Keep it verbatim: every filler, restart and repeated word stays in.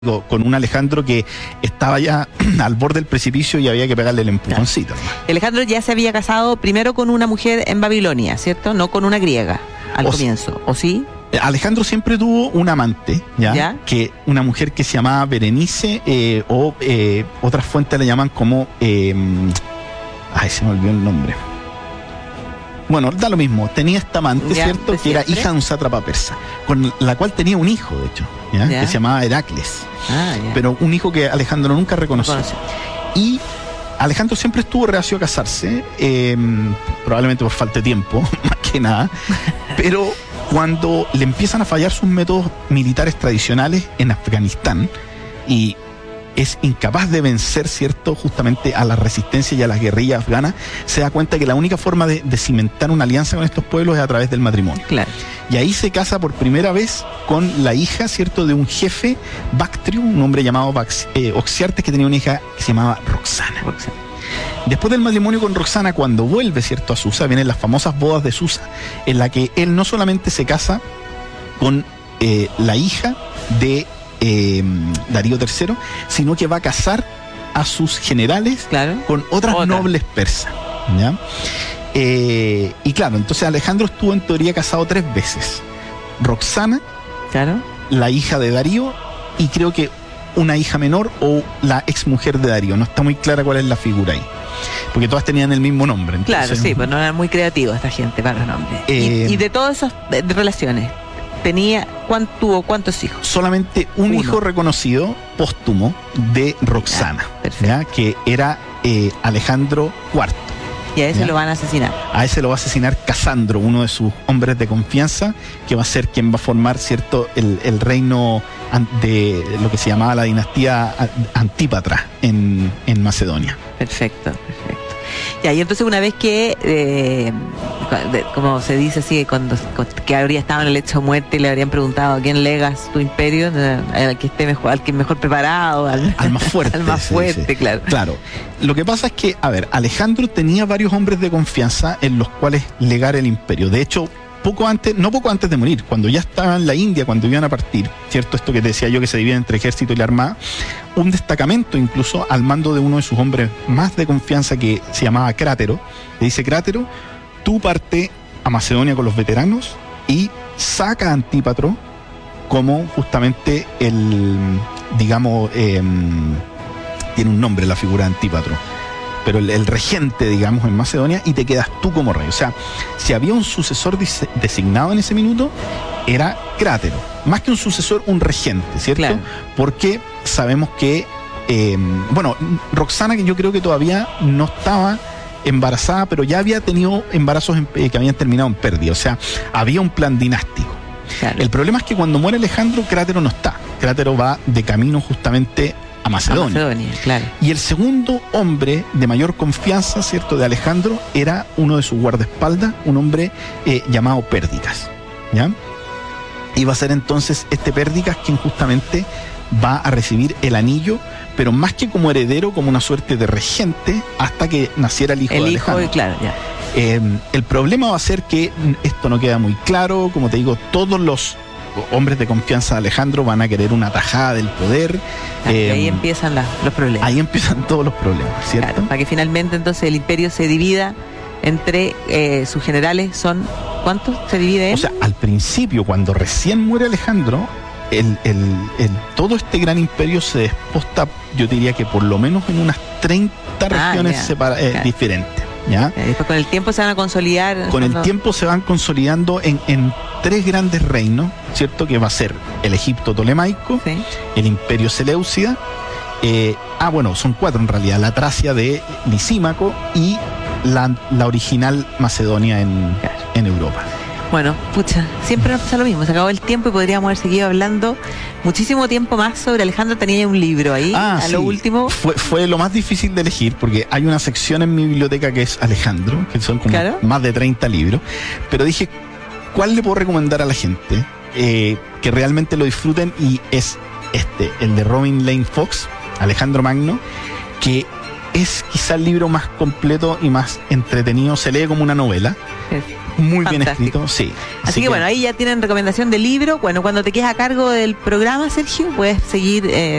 con un Alejandro que estaba ya al borde del precipicio y había que pegarle el empujoncito. Claro. Alejandro ya se había casado primero con una mujer en Babilonia, ¿cierto? No con una griega al o comienzo, ¿o sí? Alejandro siempre tuvo un amante, ¿ya? ¿Ya? Que una mujer que se llamaba Berenice, eh, o eh, otras fuentes le llaman como... Eh, ay, se me olvidó el nombre. Bueno, da lo mismo, tenía esta amante, ya, ¿cierto? Que era hija de un sátrapa persa, con la cual tenía un hijo, de hecho, ¿ya? ¿Ya? Que se llamaba Heracles. Ah, pero un hijo que Alejandro nunca reconoció. No y Alejandro siempre estuvo reacio a casarse, eh, probablemente por falta de tiempo, más que nada, pero cuando le empiezan a fallar sus métodos militares tradicionales en Afganistán y es incapaz de vencer, ¿cierto?, justamente a la resistencia y a las guerrillas afganas, se da cuenta que la única forma de, de cimentar una alianza con estos pueblos es a través del matrimonio. Claro. Y ahí se casa por primera vez con la hija, ¿cierto?, de un jefe, Bactrio, un hombre llamado Bax, eh, Oxiartes, que tenía una hija que se llamaba Roxana. Roxana. Después del matrimonio con Roxana, cuando vuelve, ¿cierto?, a Susa, vienen las famosas bodas de Susa, en la que él no solamente se casa con eh, la hija de Eh, Darío tercero, sino que va a casar a sus generales, claro, con otras Otra. nobles persas, ¿ya? Eh, y claro, entonces Alejandro estuvo en teoría casado tres veces. Roxana, claro, la hija de Darío y creo que una hija menor o la exmujer de Darío. No está muy clara cuál es la figura ahí, porque todas tenían el mismo nombre. Entonces, claro, sí, pues no eran muy creativos esta gente para los nombres. Eh, y, y de todas esas de, de relaciones, tenía, ¿cuánto, tuvo cuántos hijos? Solamente un Uno. hijo reconocido póstumo de Roxana, ah, ¿ya? Que era eh, Alejandro cuarto. Y a ese ¿ya? lo van a asesinar. A ese lo va a asesinar Casandro, uno de sus hombres de confianza, que va a ser quien va a formar, ¿cierto?, el, el reino de lo que se llamaba la dinastía Antípatra en, en Macedonia. Perfecto, perfecto. Ya, y entonces una vez que, eh, como se dice así, cuando que habría estado en el lecho de muerte y le habrían preguntado a quién legas tu imperio, al que esté mejor, al que mejor preparado, al, al más fuerte. al más fuerte, sí, sí. claro. Claro. Lo que pasa es que, a ver, Alejandro tenía varios hombres de confianza en los cuales legar el imperio. De hecho, poco antes, no poco antes de morir, cuando ya estaba en la India, cuando iban a partir, ¿cierto? Esto que te decía yo, que se divide entre ejército y la armada, un destacamento incluso al mando de uno de sus hombres más de confianza, que se llamaba Crátero. Le dice: Crátero, tú parte a Macedonia con los veteranos y saca a Antípatro como justamente el, digamos, eh, tiene un nombre la figura de Antípatro, pero el, el regente, digamos, en Macedonia, y te quedas tú como rey. O sea, si había un sucesor dis- designado en ese minuto, era Crátero. Más que un sucesor, un regente, ¿cierto? Claro. Porque sabemos que, eh, bueno, Roxana, que yo creo que todavía no estaba embarazada, pero ya había tenido embarazos en, eh, que habían terminado en pérdida. O sea, había un plan dinástico. Claro. El problema es que cuando muere Alejandro, Crátero no está. Crátero va de camino justamente a Macedonia. A Macedonia, claro. Y el segundo hombre de mayor confianza, ¿cierto?, de Alejandro, era uno de sus guardaespaldas, un hombre eh, llamado Pérdicas, ¿ya? Iba a ser entonces este Pérdicas quien justamente va a recibir el anillo, pero más que como heredero, como una suerte de regente, hasta que naciera el hijo el de hijo, Alejandro. Claro, ya. Eh, el problema va a ser que esto no queda muy claro. Como te digo, todos los hombres de confianza de Alejandro van a querer una tajada del poder. Ah, eh, y ahí empiezan la, los problemas. Ahí empiezan todos los problemas, ¿cierto? Claro, para que finalmente entonces el imperio se divida entre eh, sus generales. ¿Son cuántos se divide él? O sea, al principio, cuando recién muere Alejandro, el, el, el, todo este gran imperio se desposta, yo diría que por lo menos en unas treinta ah, regiones yeah, separa- eh, claro. diferentes. ¿Ya? Y después con el tiempo se van a consolidar. Con el no... tiempo se van consolidando en, en tres grandes reinos, ¿cierto? Que va a ser el Egipto tolemaico, sí, el Imperio Seleucida, eh, ah, bueno, son cuatro en realidad: la Tracia de Lisímaco y la, la original Macedonia en, claro, en Europa. Bueno, pucha, siempre nos pasa lo mismo, se acabó el tiempo y podríamos haber seguido hablando muchísimo tiempo más sobre Alejandro. Tenía un libro ahí, ah, a sí, lo último. Fue, fue lo más difícil de elegir, porque hay una sección en mi biblioteca que es Alejandro, que son como ¿claro? más de treinta libros, pero dije, ¿cuál le puedo recomendar a la gente eh, que realmente lo disfruten? Y es este, el de Robin Lane Fox, Alejandro Magno, que es quizá el libro más completo y más entretenido, se lee como una novela. Sí. Muy Fantástico. bien escrito, sí. Así, Así que, que bueno, ahí ya tienen recomendación de libro. Bueno, cuando te quedes a cargo del programa, Sergio, puedes seguir... Eh,